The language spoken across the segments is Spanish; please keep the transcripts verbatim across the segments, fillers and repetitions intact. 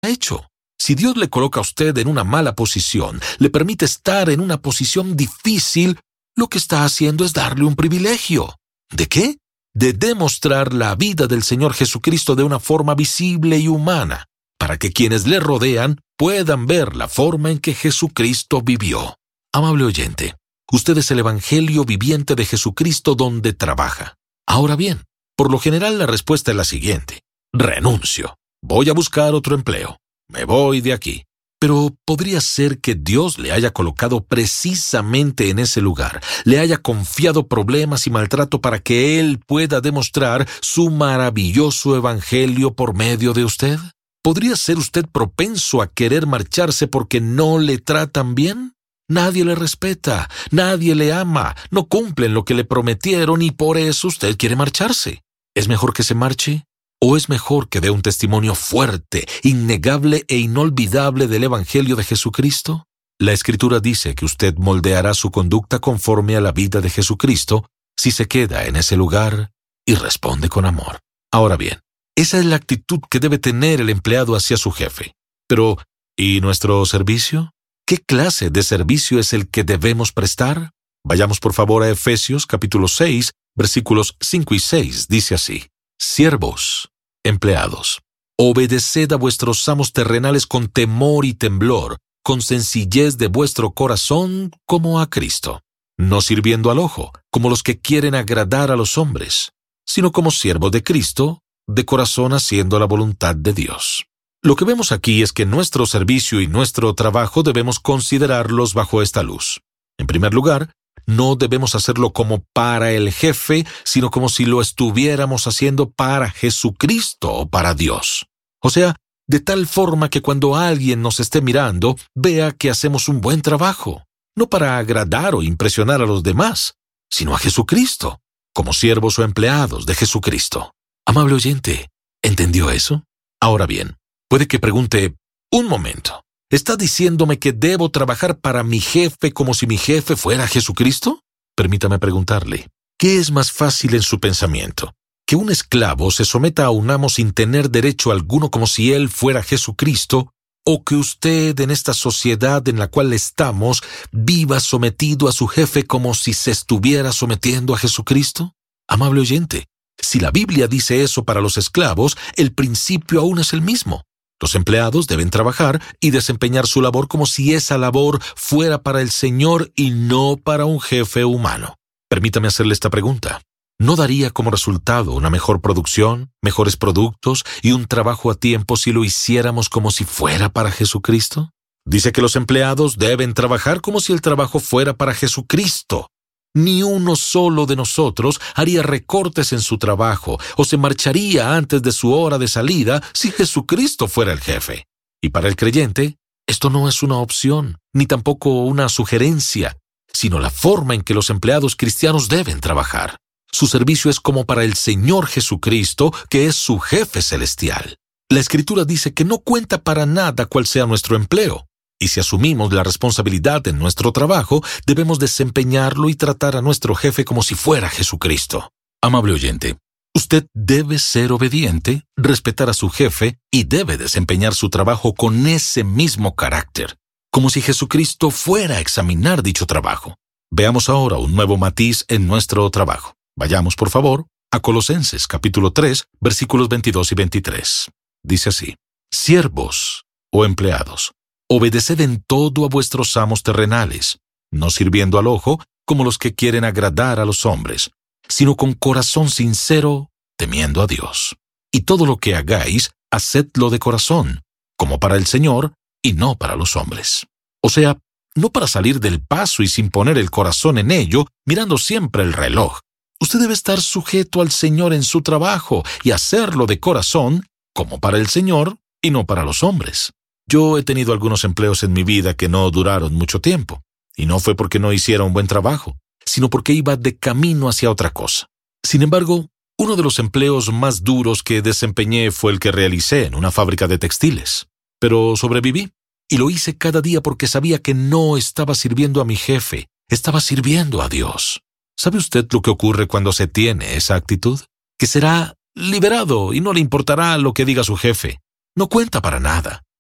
ha hecho. Si Dios le coloca a usted en una mala posición, le permite estar en una posición difícil, lo que está haciendo es darle un privilegio. ¿De qué? De demostrar la vida del Señor Jesucristo de una forma visible y humana, para que quienes le rodean puedan ver la forma en que Jesucristo vivió. Amable oyente, usted es el Evangelio viviente de Jesucristo donde trabaja. Ahora bien, por lo general la respuesta es la siguiente: renuncio. Voy a buscar otro empleo. Me voy de aquí. Pero podría ser que Dios le haya colocado precisamente en ese lugar, le haya confiado problemas y maltrato para que Él pueda demostrar su maravilloso evangelio por medio de usted. ¿Podría ser usted propenso a querer marcharse porque no le tratan bien? Nadie le respeta, nadie le ama, no cumplen lo que le prometieron y por eso usted quiere marcharse. ¿Es mejor que se marche? ¿O es mejor que dé un testimonio fuerte, innegable e inolvidable del Evangelio de Jesucristo? La Escritura dice que usted moldeará su conducta conforme a la vida de Jesucristo si se queda en ese lugar y responde con amor. Ahora bien, esa es la actitud que debe tener el empleado hacia su jefe. Pero, ¿y nuestro servicio? ¿Qué clase de servicio es el que debemos prestar? Vayamos por favor a Efesios capítulo seis, versículos cinco y seis. Dice así: Siervos, empleados, obedeced a vuestros amos terrenales con temor y temblor, con sencillez de vuestro corazón como a Cristo, no sirviendo al ojo, como los que quieren agradar a los hombres, sino como siervos de Cristo, de corazón haciendo la voluntad de Dios. Lo que vemos aquí es que nuestro servicio y nuestro trabajo debemos considerarlos bajo esta luz. En primer lugar, no debemos hacerlo como para el jefe, sino como si lo estuviéramos haciendo para Jesucristo o para Dios. O sea, de tal forma que cuando alguien nos esté mirando, vea que hacemos un buen trabajo, no para agradar o impresionar a los demás, sino a Jesucristo, como siervos o empleados de Jesucristo. Amable oyente, ¿entendió eso? Ahora bien, puede que pregunte, un momento. ¿Está diciéndome que debo trabajar para mi jefe como si mi jefe fuera Jesucristo? Permítame preguntarle, ¿qué es más fácil en su pensamiento? ¿Que un esclavo se someta a un amo sin tener derecho alguno como si él fuera Jesucristo? ¿O que usted en esta sociedad en la cual estamos viva sometido a su jefe como si se estuviera sometiendo a Jesucristo? Amable oyente, si la Biblia dice eso para los esclavos, el principio aún es el mismo. Los empleados deben trabajar y desempeñar su labor como si esa labor fuera para el Señor y no para un jefe humano. Permítame hacerle esta pregunta. ¿No daría como resultado una mejor producción, mejores productos y un trabajo a tiempo si lo hiciéramos como si fuera para Jesucristo? Dice que los empleados deben trabajar como si el trabajo fuera para Jesucristo. Ni uno solo de nosotros haría recortes en su trabajo o se marcharía antes de su hora de salida si Jesucristo fuera el jefe. Y para el creyente, esto no es una opción, ni tampoco una sugerencia, sino la forma en que los empleados cristianos deben trabajar. Su servicio es como para el Señor Jesucristo, que es su jefe celestial. La Escritura dice que no cuenta para nada cuál sea nuestro empleo. Y si asumimos la responsabilidad en nuestro trabajo, debemos desempeñarlo y tratar a nuestro jefe como si fuera Jesucristo. Amable oyente, usted debe ser obediente, respetar a su jefe y debe desempeñar su trabajo con ese mismo carácter, como si Jesucristo fuera a examinar dicho trabajo. Veamos ahora un nuevo matiz en nuestro trabajo. Vayamos, por favor, a Colosenses capítulo tres, versículos veintidós y veintitrés. Dice así: Siervos o empleados, obedeced en todo a vuestros amos terrenales, no sirviendo al ojo como los que quieren agradar a los hombres, sino con corazón sincero, temiendo a Dios. Y todo lo que hagáis, hacedlo de corazón, como para el Señor y no para los hombres. O sea, no para salir del paso y sin poner el corazón en ello, mirando siempre el reloj. Usted debe estar sujeto al Señor en su trabajo y hacerlo de corazón, como para el Señor y no para los hombres. Yo he tenido algunos empleos en mi vida que no duraron mucho tiempo, y no fue porque no hiciera un buen trabajo, sino porque iba de camino hacia otra cosa. Sin embargo, uno de los empleos más duros que desempeñé fue el que realicé en una fábrica de textiles. Pero sobreviví, y lo hice cada día porque sabía que no estaba sirviendo a mi jefe, estaba sirviendo a Dios. ¿Sabe usted lo que ocurre cuando se tiene esa actitud? Que será liberado y no le importará lo que diga su jefe. No cuenta para nada.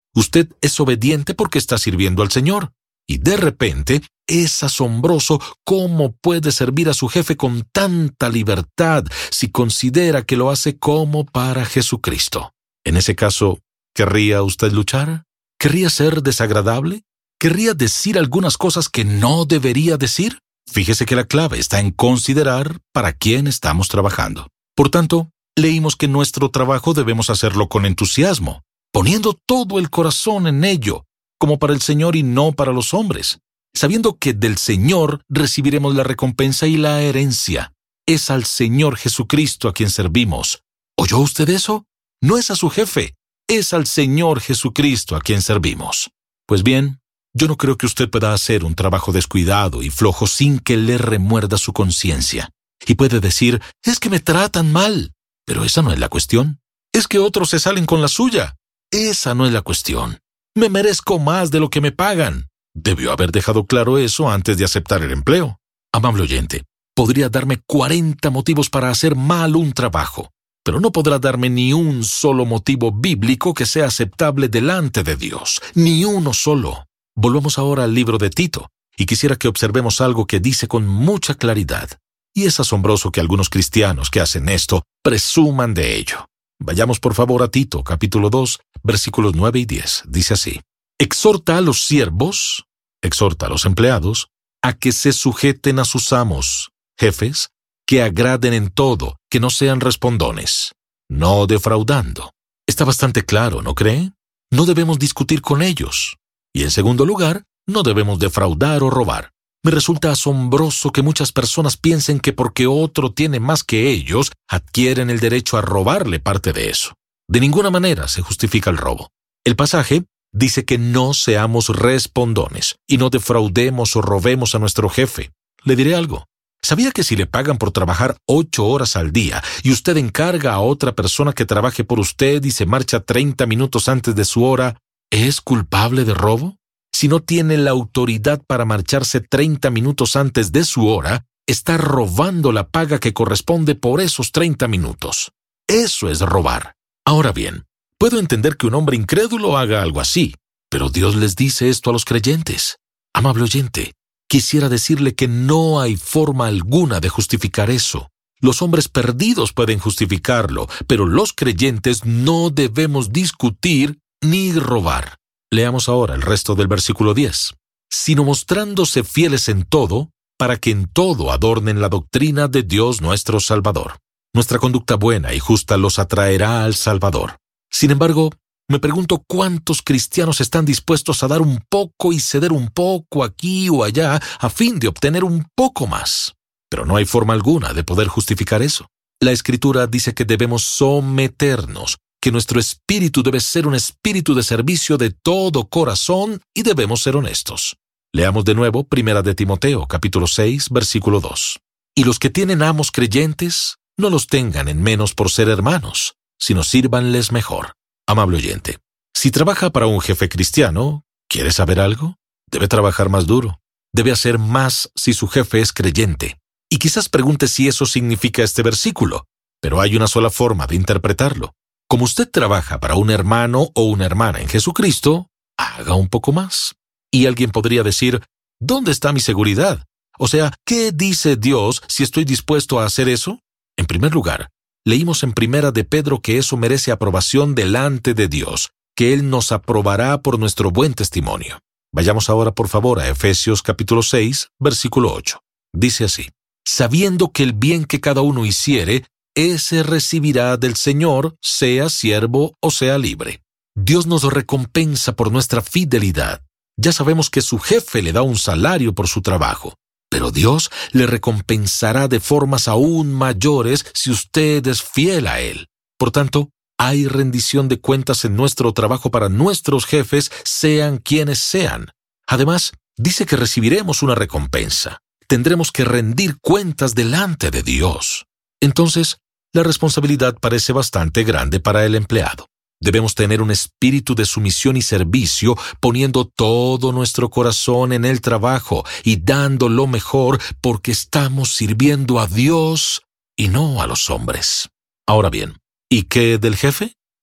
Usted es obediente porque está sirviendo al Señor. Y de repente, es asombroso cómo puede servir a su jefe con tanta libertad si considera que lo hace como para Jesucristo. En ese caso, ¿querría usted luchar? ¿Querría ser desagradable? ¿Querría decir algunas cosas que no debería decir? Fíjese que la clave está en considerar para quién estamos trabajando. Por tanto, leímos que nuestro trabajo debemos hacerlo con entusiasmo, poniendo todo el corazón en ello, como para el Señor y no para los hombres, sabiendo que del Señor recibiremos la recompensa y la herencia. Es al Señor Jesucristo a quien servimos. ¿Oyó usted eso? No es a su jefe, es al Señor Jesucristo a quien servimos. Pues bien, yo no creo que usted pueda hacer un trabajo descuidado y flojo sin que le remuerda su conciencia. Y puede decir, es que me tratan mal. Pero esa no es la cuestión. Es que otros se salen con la suya. Esa no es la cuestión. Me merezco más de lo que me pagan. Debió haber dejado claro eso antes de aceptar el empleo. Amable oyente, podría darme cuarenta motivos para hacer mal un trabajo, pero no podrá darme ni un solo motivo bíblico que sea aceptable delante de Dios. Ni uno solo. Volvamos ahora al libro de Tito, y quisiera que observemos algo que dice con mucha claridad. Y es asombroso que algunos cristianos que hacen esto presuman de ello. Vayamos por favor a Tito, capítulo dos, versículos nueve y diez. Dice así: exhorta a los siervos, exhorta a los empleados, a que se sujeten a sus amos, jefes, que agraden en todo, que no sean respondones, no defraudando. Está bastante claro, ¿no cree? No debemos discutir con ellos. Y en segundo lugar, no debemos defraudar o robar. Me resulta asombroso que muchas personas piensen que porque otro tiene más que ellos, adquieren el derecho a robarle parte de eso. De ninguna manera se justifica el robo. El pasaje dice que no seamos respondones y no defraudemos o robemos a nuestro jefe. Le diré algo. ¿Sabía que si le pagan por trabajar ocho horas al día y usted encarga a otra persona que trabaje por usted y se marcha treinta minutos antes de su hora, es culpable de robo? Si no tiene la autoridad para marcharse treinta minutos antes de su hora, está robando la paga que corresponde por esos treinta minutos. Eso es robar. Ahora bien, puedo entender que un hombre incrédulo haga algo así, pero Dios les dice esto a los creyentes. Amable oyente, quisiera decirle que no hay forma alguna de justificar eso. Los hombres perdidos pueden justificarlo, pero los creyentes no debemos discutir ni robar. Leamos ahora el resto del versículo diez. Sino mostrándose fieles en todo, para que en todo adornen la doctrina de Dios nuestro Salvador. Nuestra conducta buena y justa los atraerá al Salvador. Sin embargo, me pregunto cuántos cristianos están dispuestos a dar un poco y ceder un poco aquí o allá a fin de obtener un poco más. Pero no hay forma alguna de poder justificar eso. La Escritura dice que debemos someternos, que nuestro espíritu debe ser un espíritu de servicio de todo corazón y debemos ser honestos. Leamos de nuevo Primera de Timoteo, capítulo seis, versículo dos. Y los que tienen amos creyentes, no los tengan en menos por ser hermanos, sino sírvanles mejor. Amable oyente, si trabaja para un jefe cristiano, ¿quiere saber algo? Debe trabajar más duro. Debe hacer más si su jefe es creyente. Y quizás pregunte si eso significa este versículo, pero hay una sola forma de interpretarlo. Como usted trabaja para un hermano o una hermana en Jesucristo, haga un poco más. Y alguien podría decir, ¿dónde está mi seguridad? O sea, ¿qué dice Dios si estoy dispuesto a hacer eso? En primer lugar, leímos en Primera de Pedro que eso merece aprobación delante de Dios, que Él nos aprobará por nuestro buen testimonio. Vayamos ahora por favor a Efesios capítulo seis, versículo ocho. Dice así: sabiendo que el bien que cada uno hiciere, ese recibirá del Señor, sea siervo o sea libre. Dios nos recompensa por nuestra fidelidad. Ya sabemos que su jefe le da un salario por su trabajo, pero Dios le recompensará de formas aún mayores si usted es fiel a Él. Por tanto, hay rendición de cuentas en nuestro trabajo para nuestros jefes, sean quienes sean. Además, dice que recibiremos una recompensa. Tendremos que rendir cuentas delante de Dios. Entonces, la responsabilidad parece bastante grande para el empleado. Debemos tener un espíritu de sumisión y servicio, poniendo todo nuestro corazón en el trabajo y dando lo mejor porque estamos sirviendo a Dios y no a los hombres. Ahora bien, ¿y qué del jefe?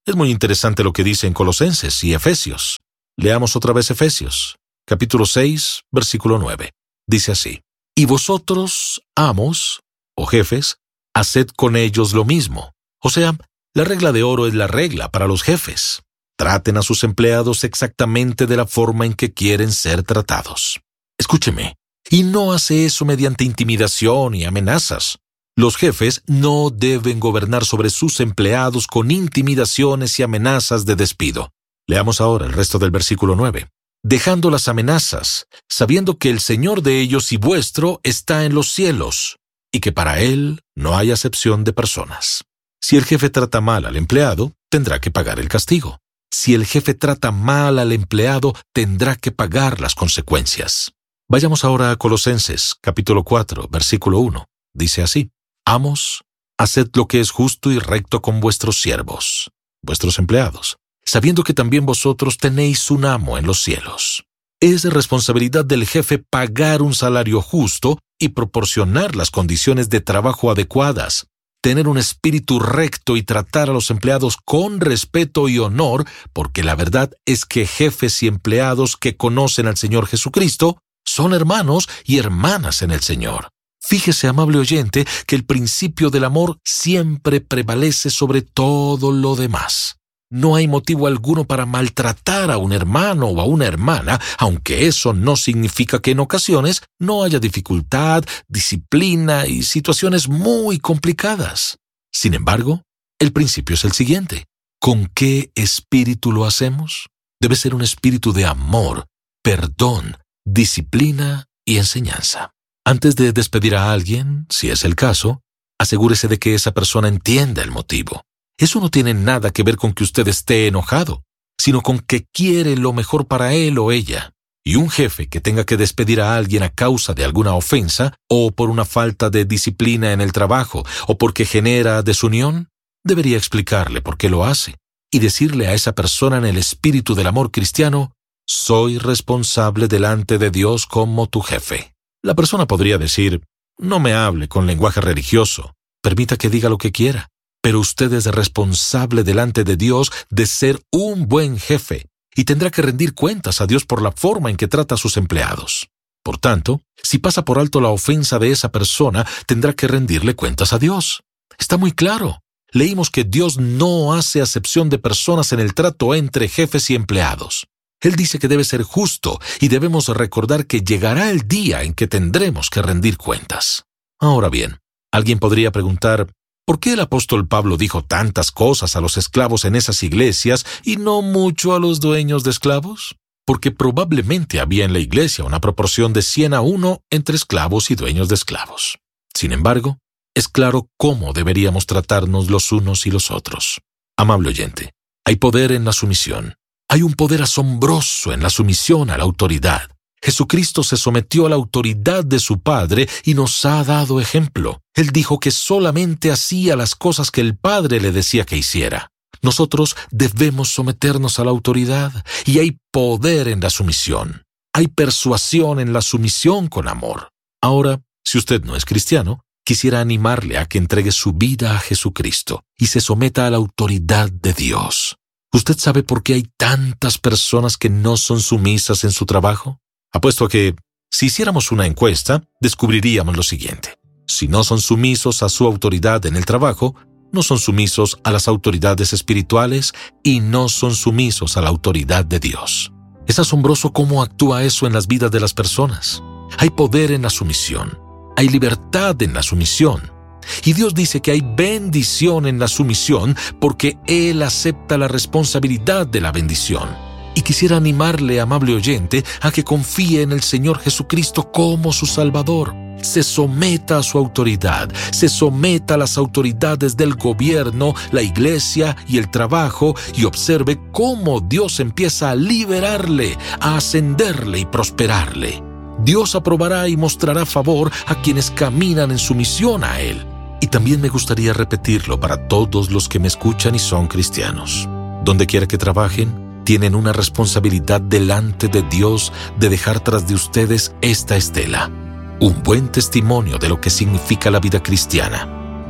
Es muy interesante lo que dice en Colosenses y Efesios. Leamos otra vez Efesios, capítulo seis, versículo nueve. Dice así: Y vosotros, amos o jefes, haced con ellos lo mismo. O sea, la regla de oro es la regla para los jefes. Traten a sus empleados exactamente de la forma en que quieren ser tratados. Escúcheme, y no hace eso mediante intimidación y amenazas. Los jefes no deben gobernar sobre sus empleados con intimidaciones y amenazas de despido. Leamos ahora el resto del versículo nueve. Dejando las amenazas, sabiendo que el Señor de ellos y vuestro está en los cielos, y que para Él no hay acepción de personas. Si el jefe trata mal al empleado, tendrá que pagar el castigo. Si el jefe trata mal al empleado, tendrá que pagar las consecuencias. Vayamos ahora a Colosenses, capítulo cuatro, versículo uno. Dice así: Amos, haced lo que es justo y recto con vuestros siervos, vuestros empleados, sabiendo que también vosotros tenéis un amo en los cielos. Es responsabilidad del jefe pagar un salario justo y proporcionar las condiciones de trabajo adecuadas, tener un espíritu recto y tratar a los empleados con respeto y honor, porque la verdad es que jefes y empleados que conocen al Señor Jesucristo son hermanos y hermanas en el Señor. Fíjese, amable oyente, que el principio del amor siempre prevalece sobre todo lo demás. No hay motivo alguno para maltratar a un hermano o a una hermana, aunque eso no significa que en ocasiones no haya dificultad, disciplina y situaciones muy complicadas. Sin embargo, el principio es el siguiente: ¿con qué espíritu lo hacemos? Debe ser un espíritu de amor, perdón, disciplina y enseñanza. Antes de despedir a alguien, si es el caso, asegúrese de que esa persona entienda el motivo. Eso no tiene nada que ver con que usted esté enojado, sino con que quiere lo mejor para él o ella. Y un jefe que tenga que despedir a alguien a causa de alguna ofensa, o por una falta de disciplina en el trabajo, o porque genera desunión, debería explicarle por qué lo hace, y decirle a esa persona en el espíritu del amor cristiano: soy responsable delante de Dios como tu jefe. La persona podría decir: no me hable con lenguaje religioso, permita que diga lo que quiera, pero usted es responsable delante de Dios de ser un buen jefe y tendrá que rendir cuentas a Dios por la forma en que trata a sus empleados. Por tanto, si pasa por alto la ofensa de esa persona, tendrá que rendirle cuentas a Dios. Está muy claro. Leímos que Dios no hace acepción de personas en el trato entre jefes y empleados. Él dice que debe ser justo y debemos recordar que llegará el día en que tendremos que rendir cuentas. Ahora bien, alguien podría preguntar: ¿por qué el apóstol Pablo dijo tantas cosas a los esclavos en esas iglesias y no mucho a los dueños de esclavos? Porque probablemente había en la iglesia una proporción de cien a uno entre esclavos y dueños de esclavos. Sin embargo, es claro cómo deberíamos tratarnos los unos y los otros. Amable oyente, hay poder en la sumisión. Hay un poder asombroso en la sumisión a la autoridad. Jesucristo se sometió a la autoridad de su Padre y nos ha dado ejemplo. Él dijo que solamente hacía las cosas que el Padre le decía que hiciera. Nosotros debemos someternos a la autoridad, y hay poder en la sumisión. Hay persuasión en la sumisión con amor. Ahora, si usted no es cristiano, quisiera animarle a que entregue su vida a Jesucristo y se someta a la autoridad de Dios. ¿Usted sabe por qué hay tantas personas que no son sumisas en su trabajo? Apuesto a que, si hiciéramos una encuesta, descubriríamos lo siguiente. Si no son sumisos a su autoridad en el trabajo, no son sumisos a las autoridades espirituales y no son sumisos a la autoridad de Dios. Es asombroso cómo actúa eso en las vidas de las personas. Hay poder en la sumisión. Hay libertad en la sumisión. Y Dios dice que hay bendición en la sumisión porque Él acepta la responsabilidad de la bendición. Y quisiera animarle, amable oyente, a que confíe en el Señor Jesucristo como su Salvador. Se someta a su autoridad, se someta a las autoridades del gobierno, la iglesia y el trabajo, y observe cómo Dios empieza a liberarle, a ascenderle y prosperarle. Dios aprobará y mostrará favor a quienes caminan en sumisión a Él. Y también me gustaría repetirlo para todos los que me escuchan y son cristianos. Donde quiera que trabajen, tienen una responsabilidad delante de Dios de dejar tras de ustedes esta estela, un buen testimonio de lo que significa la vida cristiana.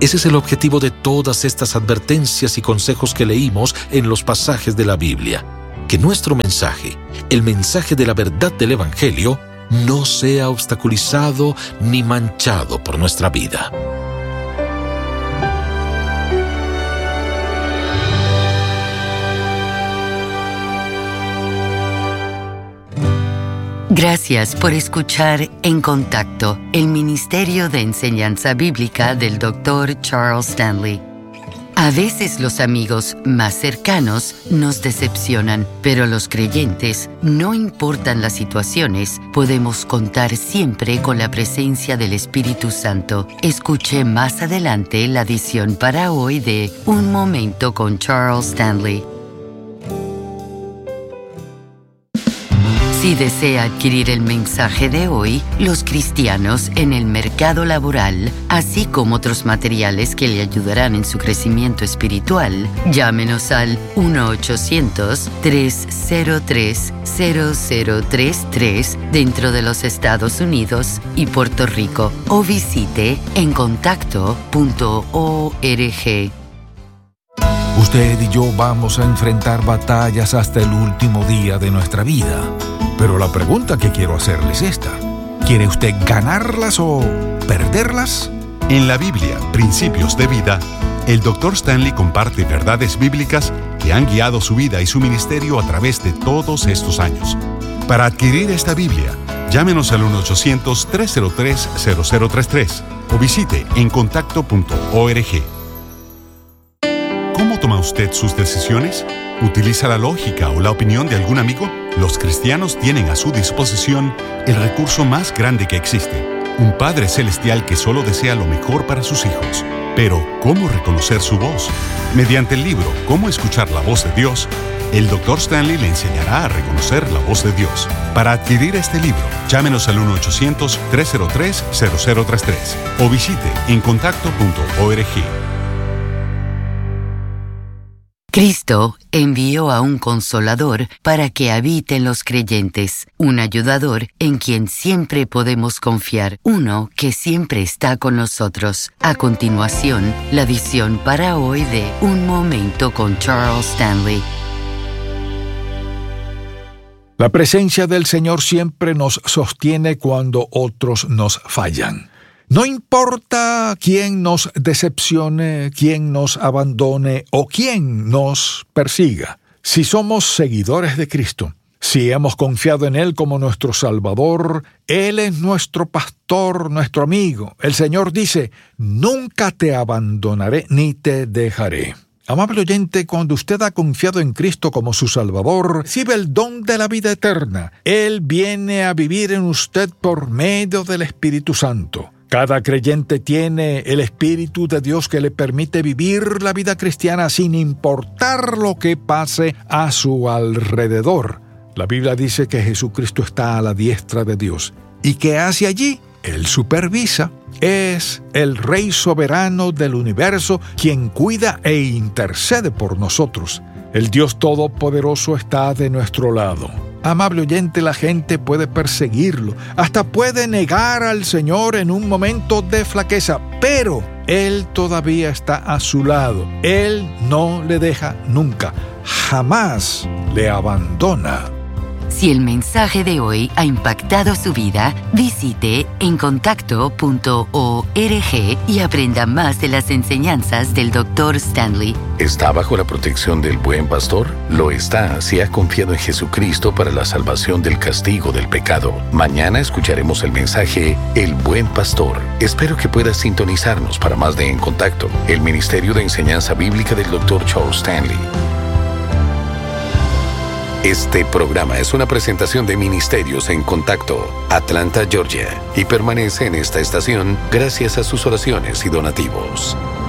Ese es el objetivo de todas estas advertencias y consejos que leímos en los pasajes de la Biblia. Que nuestro mensaje, el mensaje de la verdad del Evangelio, no sea obstaculizado ni manchado por nuestra vida. Gracias por escuchar En Contacto, el Ministerio de Enseñanza Bíblica del doctor Charles Stanley. A veces los amigos más cercanos nos decepcionan, pero los creyentes, no importan las situaciones, podemos contar siempre con la presencia del Espíritu Santo. Escuche más adelante la edición para hoy de Un Momento con Charles Stanley. Si desea adquirir el mensaje de hoy, Los cristianos en el mercado laboral, así como otros materiales que le ayudarán en su crecimiento espiritual, llámenos al uno ochocientos, tres cero tres, cero cero tres tres dentro de los Estados Unidos y Puerto Rico o visite en contacto punto org. Usted y yo vamos a enfrentar batallas hasta el último día de nuestra vida. Pero la pregunta que quiero hacerle es esta. ¿Quiere usted ganarlas o perderlas? En la Biblia, Principios de Vida, el doctor Stanley comparte verdades bíblicas que han guiado su vida y su ministerio a través de todos estos años. Para adquirir esta Biblia, llámenos al uno ochocientos, tres cero tres, cero cero tres tres o visite en contacto punto org. ¿Cómo toma usted sus decisiones? ¿Utiliza la lógica o la opinión de algún amigo? Los cristianos tienen a su disposición el recurso más grande que existe, un Padre Celestial que solo desea lo mejor para sus hijos. Pero, ¿cómo reconocer su voz? Mediante el libro Cómo escuchar la voz de Dios, el doctor Stanley le enseñará a reconocer la voz de Dios. Para adquirir este libro, llámenos al uno ochocientos, tres cero tres, cero cero tres tres o visite en contacto punto org. Cristo envió a un consolador para que habite en los creyentes, un ayudador en quien siempre podemos confiar, uno que siempre está con nosotros. A continuación, la edición para hoy de Un Momento con Charles Stanley. La presencia del Señor siempre nos sostiene cuando otros nos fallan. No importa quién nos decepcione, quién nos abandone o quién nos persiga. Si somos seguidores de Cristo, si hemos confiado en Él como nuestro Salvador, Él es nuestro pastor, nuestro amigo. El Señor dice, nunca te abandonaré ni te dejaré. Amable oyente, cuando usted ha confiado en Cristo como su Salvador, recibe el don de la vida eterna. Él viene a vivir en usted por medio del Espíritu Santo. Cada creyente tiene el Espíritu de Dios que le permite vivir la vida cristiana sin importar lo que pase a su alrededor. La Biblia dice que Jesucristo está a la diestra de Dios. ¿Y qué hace allí? Él supervisa. Es el Rey soberano del universo quien cuida e intercede por nosotros. El Dios Todopoderoso está de nuestro lado. Amable oyente, la gente puede perseguirlo, hasta puede negar al Señor en un momento de flaqueza, pero Él todavía está a su lado. Él no le deja nunca, jamás le abandona. Si el mensaje de hoy ha impactado su vida, visite en contacto punto org y aprenda más de las enseñanzas del doctor Stanley. ¿Está bajo la protección del buen pastor? Lo está si ha confiado en Jesucristo para la salvación del castigo del pecado. Mañana escucharemos el mensaje El Buen Pastor. Espero que pueda sintonizarnos para más de En Contacto, el Ministerio de Enseñanza Bíblica del doctor Charles Stanley. Este programa es una presentación de Ministerios en Contacto, Atlanta, Georgia, y permanece en esta estación gracias a sus oraciones y donativos.